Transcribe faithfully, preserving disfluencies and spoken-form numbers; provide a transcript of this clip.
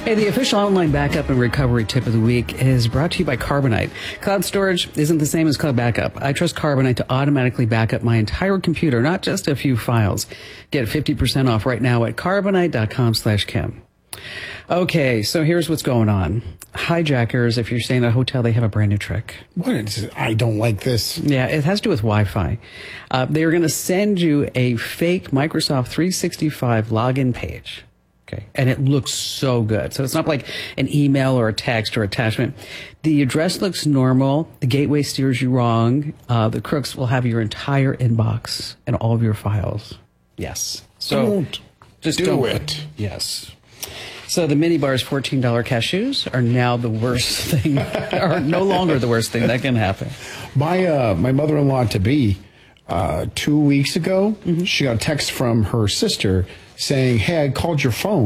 Hey, the official online backup and recovery tip of the week is brought to you by Carbonite. Cloud storage isn't the same as cloud backup. I trust Carbonite to automatically back up my entire computer, not just a few files. Get fifty percent off right now at carbonite.com slash Kim. Okay, so here's what's going on. Hijackers, if you're staying at a hotel, they have a brand new trick. What is it? I don't like this. Yeah, it has to do with Wi-Fi. Uh, they're going to send you a fake Microsoft three sixty-five login page. Okay. And it looks so good. So it's not like an email or a text or attachment. The address looks normal. The gateway steers you wrong. Uh, the crooks will have your entire inbox and all of your files. Yes. So don't just do don't, it. Yes. So the minibar's fourteen dollar cashews are now the worst thing, are no longer the worst thing that can happen. My uh, my mother-in-law to be uh, two weeks ago, mm-hmm. she got a text from her sister saying, "Hey, I called your phone."